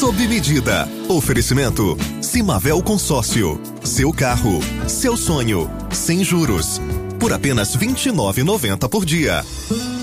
sob medida. Oferecimento Simavel Consórcio. Seu carro, seu sonho, sem juros. Por apenas R$ 29,90 por dia.